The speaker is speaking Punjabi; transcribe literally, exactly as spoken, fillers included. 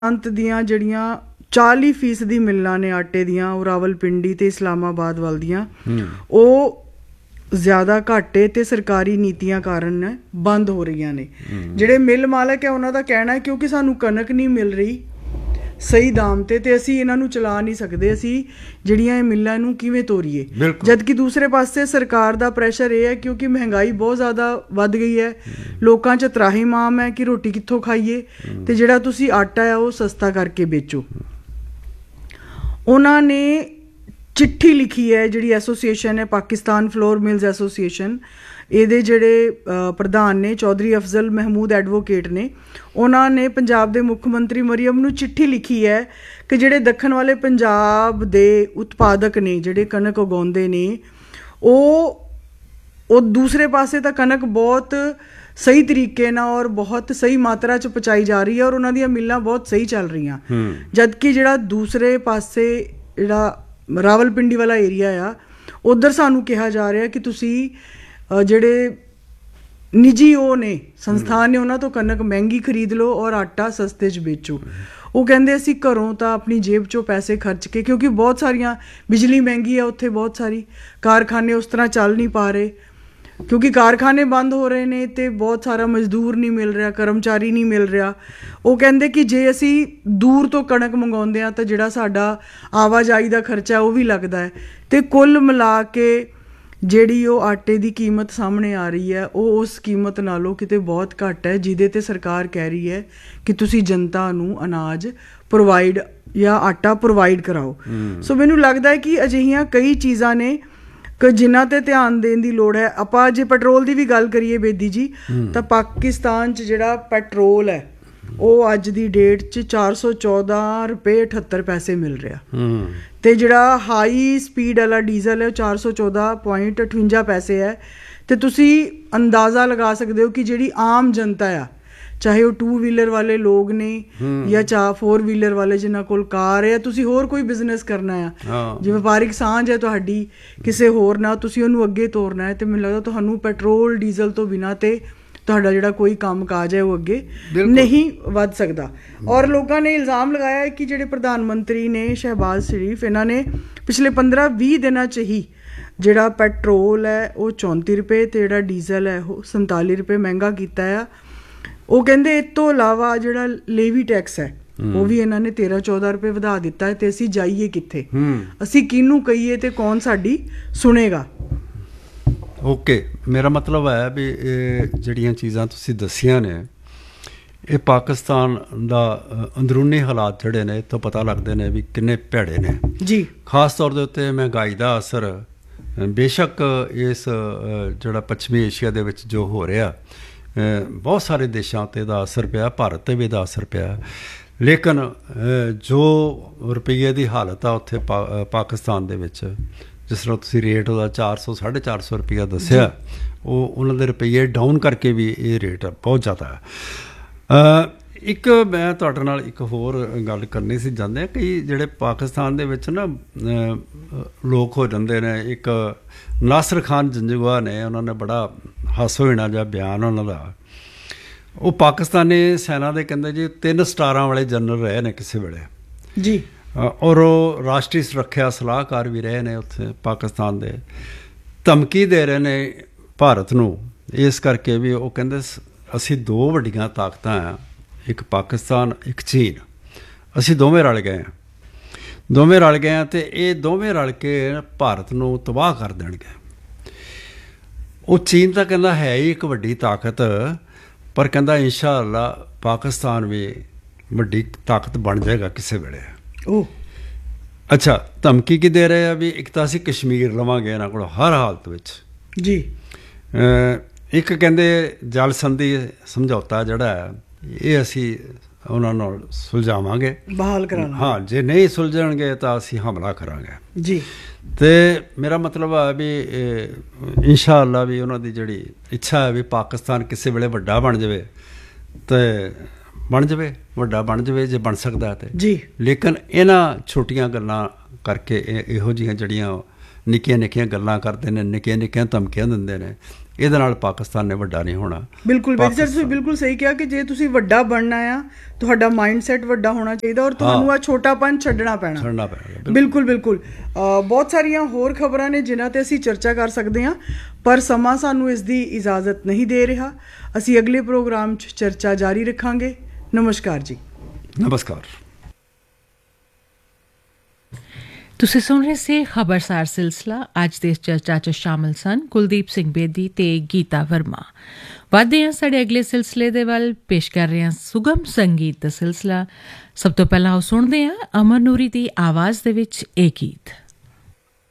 ਅੰਤ ਦੀਆਂ ਜਿਹੜੀਆਂ ਚਾਲੀ ਫੀਸਦੀ ਮਿਲਾਂ ਨੇ ਆਟੇ ਦੀਆਂ ਉਹ ਰਾਵਲਪਿੰਡੀ ਤੇ ਇਸਲਾਮਾਬਾਦ ਵੱਲ ਦੀਆਂ ਉਹ ਜ਼ਿਆਦਾ ਘਾਟੇ ਤੇ ਸਰਕਾਰੀ ਨੀਤੀਆਂ ਕਾਰਨ ਬੰਦ ਹੋ ਰਹੀਆਂ ਨੇ। ਜਿਹੜੇ ਮਿਲ ਮਾਲਕ ਹੈ ਉਹਨਾਂ ਦਾ ਕਹਿਣਾ ਹੈ ਕਿਉਂਕਿ ਸਾਨੂੰ ਕਣਕ ਨਹੀਂ ਮਿਲ ਰਹੀ ਸਹੀ ਦਾਮ ਤੇ ਤੇ ਅਸੀਂ ਇਹਨਾਂ ਨੂੰ ਚਲਾ ਨਹੀਂ ਸਕਦੇ, ਅਸੀਂ ਜਿਹੜੀਆਂ ਇਹ ਮਿੱਲਾਂ ਨੂੰ ਕਿਵੇਂ ਤੋਰੀਏ। ਜਦਕਿ ਦੂਸਰੇ ਪਾਸੇ ਸਰਕਾਰ ਦਾ ਪ੍ਰੈਸ਼ਰ ਇਹ ਹੈ ਕਿਉਂਕਿ ਮਹਿੰਗਾਈ ਬਹੁਤ ਜ਼ਿਆਦਾ ਵੱਧ ਗਈ ਹੈ, ਲੋਕਾਂ 'ਚ ਤਰਾਹੀਮਾਮ ਹੈ ਕਿ ਰੋਟੀ ਕਿੱਥੋਂ ਖਾਈਏ ਤੇ ਜਿਹੜਾ ਤੁਸੀਂ ਆਟਾ ਹੈ ਉਹ ਸਸਤਾ ਕਰਕੇ ਵੇਚੋ। ਉਹਨਾਂ ਨੇ ਚਿੱਠੀ ਲਿਖੀ ਹੈ, ਜਿਹੜੀ ਐਸੋਸੀਏਸ਼ਨ ਹੈ ਪਾਕਿਸਤਾਨ ਫਲੋਰ ਮਿਲਜ਼ ਐਸੋਸੀਏਸ਼ਨ, ਇਹਦੇ ਜਿਹੜੇ ਪ੍ਰਧਾਨ ਨੇ ਚੌਧਰੀ ਅਫਜ਼ਲ ਮਹਿਮੂਦ ਐਡਵੋਕੇਟ ਨੇ, ਉਹਨਾਂ ਨੇ ਪੰਜਾਬ ਦੇ ਮੁੱਖ ਮੰਤਰੀ ਮਰੀਅਮ ਨੂੰ ਚਿੱਠੀ ਲਿਖੀ ਹੈ ਕਿ ਜਿਹੜੇ ਦੱਖਣ ਵਾਲੇ ਪੰਜਾਬ ਦੇ ਉਤਪਾਦਕ ਨੇ, ਜਿਹੜੇ ਕਣਕ ਉਗਾਉਂਦੇ ਨੇ, ਉਹ ਉਹ ਦੂਸਰੇ ਪਾਸੇ ਤਾਂ ਕਣਕ ਬਹੁਤ ਸਹੀ ਤਰੀਕੇ ਨਾਲ ਔਰ ਬਹੁਤ ਸਹੀ ਮਾਤਰਾ 'ਚ ਪਹੁੰਚਾਈ ਜਾ ਰਹੀ ਹੈ ਔਰ ਉਹਨਾਂ ਦੀਆਂ ਮਿੱਲਾਂ ਬਹੁਤ ਸਹੀ ਚੱਲ ਰਹੀਆਂ, ਜਦਕਿ ਜਿਹੜਾ ਦੂਸਰੇ ਪਾਸੇ ਜਿਹੜਾ ਰਾਵਲਪਿੰਡੀ ਵਾਲਾ ਏਰੀਆ ਆ ਉੱਧਰ ਸਾਨੂੰ ਕਿਹਾ ਜਾ ਰਿਹਾ ਕਿ ਤੁਸੀਂ ਜਿਹੜੇ ਨਿੱਜੀ ਉਹ ਨੇ ਸੰਸਥਾਨ ਨੇ ਉਹਨਾਂ ਤੋਂ ਕਣਕ ਮਹਿੰਗੀ ਖਰੀਦ ਲਓ ਔਰ ਆਟਾ ਸਸਤੇ 'ਚ ਵੇਚੋ। ਉਹ ਕਹਿੰਦੇ ਅਸੀਂ ਘਰੋਂ ਤਾਂ ਆਪਣੀ ਜੇਬ 'ਚੋਂ ਪੈਸੇ ਖਰਚ ਕੇ, ਕਿਉਂਕਿ ਬਹੁਤ ਸਾਰੀਆਂ ਬਿਜਲੀ ਮਹਿੰਗੀ ਆ ਉੱਥੇ, ਬਹੁਤ ਸਾਰੀ ਕਾਰਖਾਨੇ ਉਸ ਤਰ੍ਹਾਂ ਚੱਲ ਨਹੀਂ ਪਾ ਰਹੇ ਕਿਉਂਕਿ ਕਾਰਖਾਨੇ ਬੰਦ ਹੋ ਰਹੇ ਨੇ ਅਤੇ ਬਹੁਤ ਸਾਰਾ ਮਜ਼ਦੂਰ ਨਹੀਂ ਮਿਲ ਰਿਹਾ, ਕਰਮਚਾਰੀ ਨਹੀਂ ਮਿਲ ਰਿਹਾ। ਉਹ ਕਹਿੰਦੇ ਕਿ ਜੇ ਅਸੀਂ ਦੂਰ ਤੋਂ ਕਣਕ ਮੰਗਵਾਉਂਦੇ ਹਾਂ ਤਾਂ ਜਿਹੜਾ ਸਾਡਾ ਆਵਾਜਾਈ ਦਾ ਖਰਚਾ ਉਹ ਵੀ ਲੱਗਦਾ ਹੈ ਅਤੇ ਕੁੱਲ ਮਿਲਾ ਕੇ ਜਿਹੜੀ ਉਹ ਆਟੇ ਦੀ ਕੀਮਤ ਸਾਹਮਣੇ ਆ ਰਹੀ ਹੈ ਉਹ ਉਸ ਕੀਮਤ ਨਾਲੋਂ ਕਿਤੇ ਬਹੁਤ ਘੱਟ ਹੈ ਜਿਹਦੇ 'ਤੇ ਸਰਕਾਰ ਕਹਿ ਰਹੀ ਹੈ ਕਿ ਤੁਸੀਂ ਜਨਤਾ ਨੂੰ ਅਨਾਜ ਪ੍ਰੋਵਾਈਡ ਜਾਂ ਆਟਾ ਪ੍ਰੋਵਾਈਡ ਕਰਾਓ। ਸੋ ਮੈਨੂੰ ਲੱਗਦਾ ਹੈ ਕਿ ਅਜਿਹੀਆਂ ਕਈ ਚੀਜ਼ਾਂ ਨੇ ਕਿ ਜਿਨ੍ਹਾਂ 'ਤੇ ਧਿਆਨ ਦੇਣ ਦੀ ਲੋੜ ਹੈ। ਆਪਾਂ ਜੇ ਪੈਟਰੋਲ ਦੀ ਵੀ ਗੱਲ ਕਰੀਏ ਬੇਦੀ ਜੀ, ਤਾਂ ਪਾਕਿਸਤਾਨ 'ਚ ਜਿਹੜਾ ਪੈਟਰੋਲ ਹੈ ਉਹ ਅੱਜ ਦੀ ਡੇਟ 'ਚ ਚਾਰ ਸੌ ਚੌਦਾਂ ਰੁਪਏ ਅਠੱਤਰ ਪੈਸੇ ਮਿਲ ਰਿਹਾ ਅਤੇ ਜਿਹੜਾ ਹਾਈ ਸਪੀਡ ਵਾਲਾ ਡੀਜ਼ਲ ਹੈ ਉਹ ਚਾਰ ਸੌ ਚੌਦਾਂ ਪੁਆਇੰਟ ਅਠਵੰਜਾ ਪੈਸੇ ਹੈ। ਅਤੇ ਤੁਸੀਂ ਅੰਦਾਜ਼ਾ ਲਗਾ ਸਕਦੇ ਹੋ ਕਿ ਜਿਹੜੀ ਆਮ ਜਨਤਾ ਆ, ਚਾਹੇ ਉਹ ਟੂ ਵੀਲਰ ਵਾਲੇ ਲੋਕ ਨੇ ਜਾਂ ਚਾਹ ਫੋਰ ਵੀਲਰ ਵਾਲੇ ਜਿਨ੍ਹਾਂ ਕੋਲ ਕਾਰ ਹੈ, ਤੁਸੀਂ ਹੋਰ ਕੋਈ ਬਿਜ਼ਨਸ ਕਰਨਾ ਆ, ਜੇ ਵਪਾਰਿਕ ਸਾਂਝ ਹੈ ਤੁਹਾਡੀ ਕਿਸੇ ਹੋਰ ਨਾਲ, ਤੁਸੀਂ ਉਹਨੂੰ ਅੱਗੇ ਤੋਰਨਾ ਹੈ, ਅਤੇ ਮੈਨੂੰ ਲੱਗਦਾ ਤੁਹਾਨੂੰ ਪੈਟਰੋਲ ਡੀਜ਼ਲ ਤੋਂ ਬਿਨਾਂ ਤੇ ਤੁਹਾਡਾ ਜਿਹੜਾ ਕੋਈ ਕੰਮ ਕਾਜ ਹੈ ਉਹ ਅੱਗੇ ਨਹੀਂ ਵੱਧ ਸਕਦਾ। ਔਰ ਲੋਕਾਂ ਨੇ ਇਲਜ਼ਾਮ ਲਗਾਇਆ ਹੈ ਕਿ ਜਿਹੜੇ ਪ੍ਰਧਾਨ ਮੰਤਰੀ ਨੇ ਸ਼ਹਿਬਾਜ਼ ਸ਼ਰੀਫ, ਇਹਨਾਂ ਨੇ ਪਿਛਲੇ ਪੰਦਰਾਂ ਵੀਹ ਦਿਨਾਂ 'ਚ ਹੀ ਜਿਹੜਾ ਪੈਟਰੋਲ ਹੈ ਉਹ ਚੌਂਤੀ ਰੁਪਏ ਅਤੇ ਜਿਹੜਾ ਡੀਜ਼ਲ ਹੈ ਉਹ ਸੰਤਾਲੀ ਰੁਪਏ ਮਹਿੰਗਾ ਕੀਤਾ ਆ। ਉਹ ਕਹਿੰਦੇ ਇਸ ਤੋਂ ਇਲਾਵਾ ਜਿਹੜਾ ਲੇਵੀ ਟੈਕਸ ਹੈ ਉਹ ਵੀ ਇਹਨਾਂ ਨੇ ਤੇਰਾਂ ਚੌਦਾਂ ਰੁਪਏ ਵਧਾ ਦਿੱਤਾ ਹੈ, ਅਤੇ ਅਸੀਂ ਜਾਈਏ ਕਿੱਥੇ, ਅਸੀਂ ਕਿਹਨੂੰ ਕਹੀਏ ਅਤੇ ਕੌਣ ਸਾਡੀ ਸੁਣੇਗਾ। ਓਕੇ, ਮੇਰਾ ਮਤਲਬ ਹੈ ਵੀ ਇਹ ਜਿਹੜੀਆਂ ਚੀਜ਼ਾਂ ਤੁਸੀਂ ਦੱਸੀਆਂ ਨੇ ਇਹ ਪਾਕਿਸਤਾਨ ਦਾ ਅੰਦਰੂਨੀ ਹਾਲਾਤ ਜਿਹੜੇ ਨੇ ਇੱਥੋਂ ਪਤਾ ਲੱਗਦੇ ਨੇ ਵੀ ਕਿੰਨੇ ਭੈੜੇ ਨੇ ਜੀ। ਖਾਸ ਤੌਰ ਦੇ ਉੱਤੇ ਮਹਿੰਗਾਈ ਦਾ ਅਸਰ ਬੇਸ਼ੱਕ ਇਸ ਜਿਹੜਾ ਪੱਛਮੀ ਏਸ਼ੀਆ ਦੇ ਵਿੱਚ ਜੋ ਹੋ ਰਿਹਾ ਬਹੁਤ ਸਾਰੇ ਦੇਸ਼ਾਂ ਉੱਤੇ ਇਹਦਾ ਅਸਰ ਪਿਆ, ਭਾਰਤ 'ਤੇ ਵੀ ਇਹਦਾ ਅਸਰ ਪਿਆ, ਲੇਕਿਨ ਜੋ ਰੁਪਈਏ ਦੀ ਹਾਲਤ ਆ ਉੱਥੇ ਪਾ ਪਾਕਿਸਤਾਨ ਦੇ ਵਿੱਚ, ਜਿਸ ਤਰ੍ਹਾਂ ਤੁਸੀਂ ਰੇਟ ਉਹਦਾ ਚਾਰ ਸੌ ਸਾਢੇ ਚਾਰ ਸੌ ਰੁਪਈਆ ਦੱਸਿਆ, ਉਹ ਉਹਨਾਂ ਦੇ ਰੁਪਈਏ ਡਾਊਨ ਕਰਕੇ ਵੀ ਇਹ ਰੇਟ ਬਹੁਤ ਜ਼ਿਆਦਾ ਹੈ। ਇੱਕ ਮੈਂ ਤੁਹਾਡੇ ਨਾਲ ਇੱਕ ਹੋਰ ਗੱਲ ਕਰਨੀ ਸੀ ਚਾਹੁੰਦੇ, ਕਿ ਜਿਹੜੇ ਪਾਕਿਸਤਾਨ ਦੇ ਵਿੱਚ ਨਾ ਲੋਕ ਹੋ ਜਾਂਦੇ ਨੇ, ਇੱਕ ਨਾਸਰ ਖਾਨ ਜੰਜੂਆ ਨੇ, ਉਹਨਾਂ ਨੇ ਬੜਾ ਹਾਸੋ ਹੀਣਾ ਜਿਹਾ ਬਿਆਨ ਉਹਨਾਂ ਦਾ, ਉਹ ਪਾਕਿਸਤਾਨੀ ਸੈਨਾ ਦੇ ਕਹਿੰਦੇ ਜੀ ਤਿੰਨ ਸਟਾਰਾਂ ਵਾਲੇ ਜਨਰਲ ਰਹੇ ਨੇ ਕਿਸੇ ਵੇਲੇ ਜੀ, ਔਰ ਉਹ ਰਾਸ਼ਟਰੀ ਸੁਰੱਖਿਆ ਸਲਾਹਕਾਰ ਵੀ ਰਹੇ ਨੇ ਉੱਥੇ ਪਾਕਿਸਤਾਨ ਦੇ, ਧਮਕੀ ਦੇ ਰਹੇ ਨੇ ਭਾਰਤ ਨੂੰ ਇਸ ਕਰਕੇ ਵੀ ਉਹ ਕਹਿੰਦੇ ਅਸੀਂ ਦੋ ਵੱਡੀਆਂ ਤਾਕਤਾਂ ਆ, ਇੱਕ ਪਾਕਿਸਤਾਨ ਇੱਕ ਚੀਨ, ਅਸੀਂ ਦੋਵੇਂ ਰਲ ਗਏ ਹਾਂ ਦੋਵੇਂ ਰਲ ਗਏ ਹਾਂ ਅਤੇ ਇਹ ਦੋਵੇਂ ਰਲ ਕੇ ਭਾਰਤ ਨੂੰ ਤਬਾਹ ਕਰ ਦੇਣਗੇ। ਉਹ ਚੀਨ ਤਾਂ ਕਹਿੰਦਾ ਹੈ ਹੀ ਇੱਕ ਵੱਡੀ ਤਾਕਤ, ਪਰ ਕਹਿੰਦਾ ਇੰਸ਼ਾ ਅੱਲਾ ਪਾਕਿਸਤਾਨ ਵੀ ਵੱਡੀ ਤਾਕਤ ਬਣ ਜਾਏਗਾ ਕਿਸੇ ਵੇਲੇ। ਉਹ ਅੱਛਾ, ਧਮਕੀ ਕੀ ਦੇ ਰਹੇ ਆ ਵੀ ਇੱਕ ਤਾਂ ਅਸੀਂ ਕਸ਼ਮੀਰ ਲਵਾਂਗੇ ਇਹਨਾਂ ਕੋਲ ਹਰ ਹਾਲਤ ਵਿੱਚ ਜੀ, ਇੱਕ ਕਹਿੰਦੇ ਜਲ ਸੰਧੀ ਸਮਝੌਤਾ ਜਿਹੜਾ ਹੈ ਇਹ ਅਸੀਂ ਉਹਨਾਂ ਨਾਲ ਸੁਲਝਾਵਾਂਗੇ, ਬਹਾਲ ਕਰਾਂਗੇ, ਹਾਂ ਜੇ ਨਹੀਂ ਸੁਲਝਣਗੇ ਤਾਂ ਅਸੀਂ ਹਮਲਾ ਕਰਾਂਗੇ ਜੀ। ਅਤੇ ਮੇਰਾ ਮਤਲਬ ਹੈ ਵੀ ਇੰਸ਼ਾ ਅੱਲਾ ਵੀ ਉਹਨਾਂ ਦੀ ਜਿਹੜੀ ਇੱਛਾ ਹੈ ਵੀ ਪਾਕਿਸਤਾਨ ਕਿਸੇ ਵੇਲੇ ਵੱਡਾ ਬਣ ਜਾਵੇ ਅਤੇ ਬਣ ਜਾਵੇ ਵੱਡਾ ਬਣ ਜਾਵੇ ਜੇ ਬਣ ਸਕਦਾ ਤੇ ਜੀ, ਲੇਕਿਨ ਇਹਨਾਂ ਛੋਟੀਆਂ ਗੱਲਾਂ ਕਰਕੇ ਇਹੋ ਜਿਹੀਆਂ ਜਿਹੜੀਆਂ ਨਿੱਕੀਆਂ ਨਿੱਕੀਆਂ ਗੱਲਾਂ ਕਰਦੇ ਨੇ, ਨਿੱਕੀਆਂ ਨਿੱਕੀਆਂ ਧਮਕੀਆਂ ਦਿੰਦੇ ਨੇ, ਇਹਦੇ ਨਾਲ ਪਾਕਿਸਤਾਨ ਨੇ ਵੱਡਾ ਨਹੀਂ ਹੋਣਾ। ਬਿਲਕੁਲ ਬੇਦੀ ਸਰ, ਤੁਸੀਂ ਬਿਲਕੁਲ ਸਹੀ ਕਿਹਾ ਕਿ ਜੇ ਤੁਸੀਂ ਵੱਡਾ ਬਣਨਾ ਆ, ਤੁਹਾਡਾ ਮਾਈਂਡ ਸੈਟ ਵੱਡਾ ਹੋਣਾ ਚਾਹੀਦਾ ਔਰ ਤੁਹਾਨੂੰ ਆ ਛੋਟਾਪਨ ਛੱਡਣਾ ਪੈਣਾ ਛੱਡਣਾ ਪੈਣਾ ਬਿਲਕੁਲ ਬਿਲਕੁਲ। ਬਹੁਤ ਸਾਰੀਆਂ ਹੋਰ ਖਬਰਾਂ ਨੇ ਜਿਨ੍ਹਾਂ ਤੇ ਅਸੀਂ ਚਰਚਾ ਕਰ ਸਕਦੇ ਹਾਂ, ਪਰ ਸਮਾਂ ਸਾਨੂੰ ਇਸ ਦੀ ਇਜਾਜ਼ਤ ਨਹੀਂ ਦੇ ਰਿਹਾ। ਅਸੀਂ ਅਗਲੇ ਪ੍ਰੋਗਰਾਮ 'ਚ ਚਰਚਾ ਜਾਰੀ ਰੱਖਾਂਗੇ। ਨਮਸਕਾਰ ਜੀ। ਨਮਸਕਾਰ। ਤੁਸੀਂ ਸੁਣ ਰਹੇ ਸੀ ਖਬਰਸਾਰ ਸਿਲਸਿਲਾ। ਅੱਜ ਦੇ ਇਸ ਚਰਚਾ 'ਚ ਸ਼ਾਮਲ ਸਨ ਕੁਲਦੀਪ ਸਿੰਘ ਬੇਦੀ ਤੇ ਗੀਤਾ ਵਰਮਾ। ਵੱਧਦੇ ਹਾਂ ਸਾਡੇ ਅਗਲੇ ਸਿਲਸਿਲੇ ਦੇ ਵੱਲ। ਪੇਸ਼ ਕਰ ਰਹੇ ਹਾਂ ਸੁਗਮ ਸੰਗੀਤ ਦਾ ਸਿਲਸਿਲਾ। ਸਭ ਤੋਂ ਪਹਿਲਾਂ ਉਹ ਸੁਣਦੇ ਹਾਂ ਅਮਰ ਨੂਰੀ ਦੀ ਆਵਾਜ਼ ਦੇ ਵਿੱਚ ਇਹ ਗੀਤ।